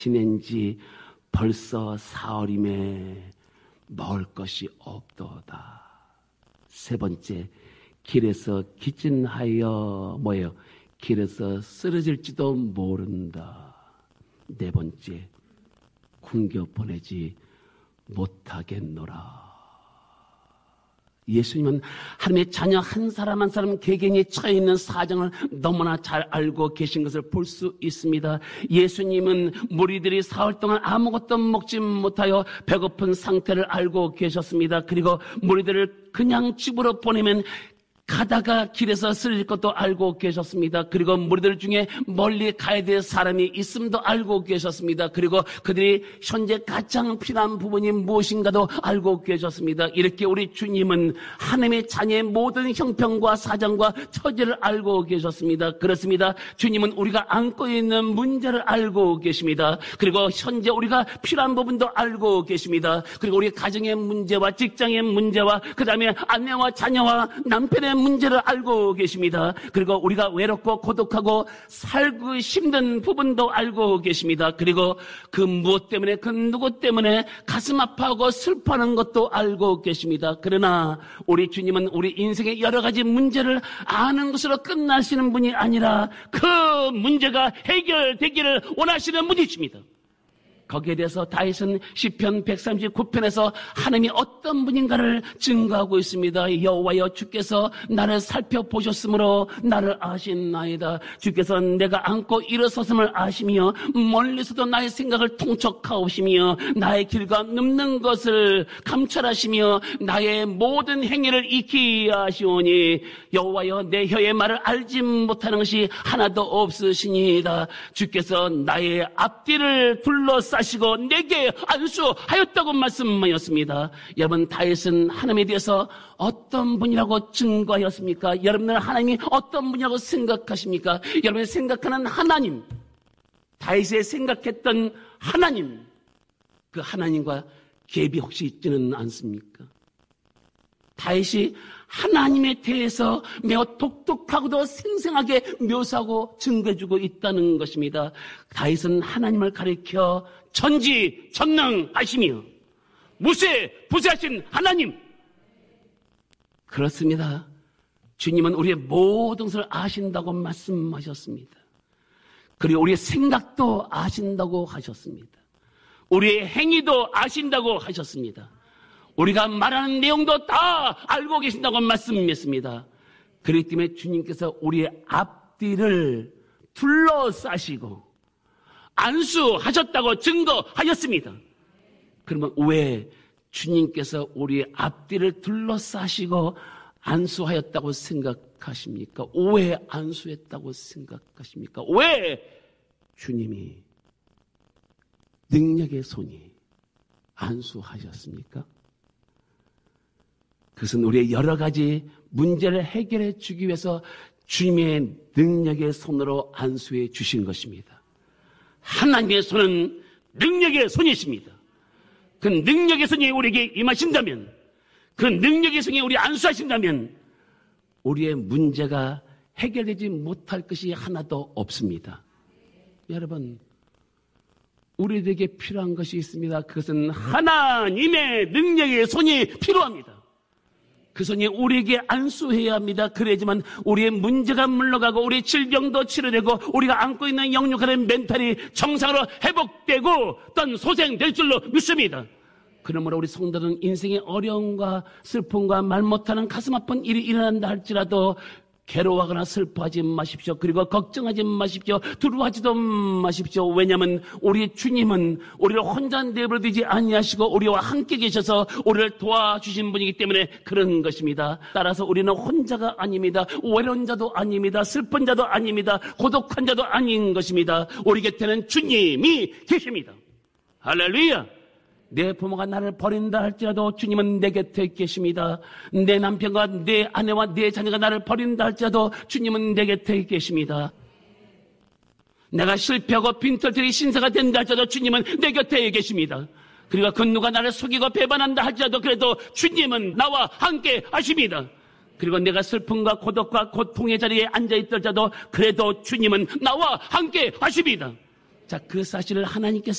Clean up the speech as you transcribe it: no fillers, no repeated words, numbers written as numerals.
지낸 지 벌써 사흘임에 먹을 것이 없도다. 세 번째, 길에서 기진하여 뭐예요? 길에서 쓰러질지도 모른다. 네 번째, 굶겨 보내지 못하겠노라. 예수님은 하나님의 자녀 한 사람 한 사람 개개인이 처해 있는 사정을 너무나 잘 알고 계신 것을 볼 수 있습니다. 예수님은 무리들이 사흘 동안 아무것도 먹지 못하여 배고픈 상태를 알고 계셨습니다. 그리고 무리들을 그냥 집으로 보내면 가다가 길에서 쓰러질 것도 알고 계셨습니다. 그리고 무리들 중에 멀리 가야 될 사람이 있음도 알고 계셨습니다. 그리고 그들이 현재 가장 필요한 부분이 무엇인가도 알고 계셨습니다. 이렇게 우리 주님은 하나님의 자녀의 모든 형편과 사정과 처지를 알고 계셨습니다. 그렇습니다. 주님은 우리가 안고 있는 문제를 알고 계십니다. 그리고 현재 우리가 필요한 부분도 알고 계십니다. 그리고 우리 가정의 문제와 직장의 문제와 그 다음에 아내와 자녀와 남편의 문제를 알고 계십니다. 그리고 우리가 외롭고 고독하고 살고 힘든 부분도 알고 계십니다. 그리고 그 무엇 때문에 그 누구 때문에 가슴 아파하고 슬퍼하는 것도 알고 계십니다. 그러나 우리 주님은 우리 인생의 여러 가지 문제를 아는 것으로 끝나시는 분이 아니라 그 문제가 해결되기를 원하시는 분이십니다. 거기에 대해서 다윗은 시편 139편에서 하나님이 어떤 분인가를 증거하고 있습니다. 여호와여, 주께서 나를 살펴보셨으므로 나를 아시나이다. 주께서 내가 앉고 일어섰음을 아시며 멀리서도 나의 생각을 통촉하오시며 나의 길과 눕는 것을 감찰하시며 나의 모든 행위를 익히 아시오니 여호와여, 내 혀의 말을 알지 못하는 것이 하나도 없으시니이다. 주께서 나의 앞뒤를 둘러싸시고 내게 안수하였다고 말씀하였습니다. 여러분, 다윗은 하나님에 대해서 어떤 분이라고 증거하였습니까? 여러분은 하나님이 어떤 분이라고 생각하십니까? 여러분이 생각하는 하나님, 다윗이 생각했던 하나님, 그 하나님과 갭이 혹시 있지는 않습니까? 다윗이 하나님에 대해서 매우 독특하고도 생생하게 묘사하고 증거해주고 있다는 것입니다. 다윗은 하나님을 가리켜 전지전능하시며 무세부세하신 하나님. 그렇습니다. 주님은 우리의 모든 것을 아신다고 말씀하셨습니다. 그리고 우리의 생각도 아신다고 하셨습니다. 우리의 행위도 아신다고 하셨습니다. 우리가 말하는 내용도 다 알고 계신다고 말씀했습니다. 그렇기 때문에 주님께서 우리의 앞뒤를 둘러싸시고 안수하셨다고 증거하였습니다. 그러면 왜 주님께서 우리의 앞뒤를 둘러싸시고 안수하였다고 생각하십니까? 왜 안수했다고 생각하십니까? 왜 주님이 능력의 손이 안수하셨습니까? 그것은 우리의 여러 가지 문제를 해결해 주기 위해서 주님의 능력의 손으로 안수해 주신 것입니다. 하나님의 손은 능력의 손이십니다. 그 능력의 손이 우리에게 임하신다면, 그 능력의 손이 우리 안수하신다면 우리의 문제가 해결되지 못할 것이 하나도 없습니다. 여러분, 우리에게 필요한 것이 있습니다. 그것은 하나님의 능력의 손이 필요합니다. 그 손이 우리에게 안수해야 합니다. 그래야지만 우리의 문제가 물러가고 우리의 질병도 치료되고 우리가 안고 있는 영육하는 멘탈이 정상으로 회복되고 어떤 소생될 줄로 믿습니다. 그러므로 우리 성도는 인생의 어려움과 슬픔과 말 못하는 가슴 아픈 일이 일어난다 할지라도 괴로워하거나 슬퍼하지 마십시오. 그리고 걱정하지 마십시오. 두려워하지도 마십시오. 왜냐하면 우리 주님은 우리를 혼자 내버려두지 아니하시고 우리와 함께 계셔서 우리를 도와주신 분이기 때문에 그런 것입니다. 따라서 우리는 혼자가 아닙니다. 외로운 자도 아닙니다. 슬픈 자도 아닙니다. 고독한 자도 아닌 것입니다. 우리 곁에는 주님이 계십니다. 할렐루야! 내 부모가 나를 버린다 할지라도 주님은 내 곁에 계십니다. 내 남편과 내 아내와 내 자녀가 나를 버린다 할지라도 주님은 내 곁에 계십니다. 내가 실패하고 빈털터리 신사가 된다 할지라도 주님은 내 곁에 계십니다. 그리고 그 누가 나를 속이고 배반한다 할지라도 그래도 주님은 나와 함께 하십니다. 그리고 내가 슬픔과 고독과 고통의 자리에 앉아있더라도 그래도 주님은 나와 함께 하십니다. 자, 그 사실을 하나님께서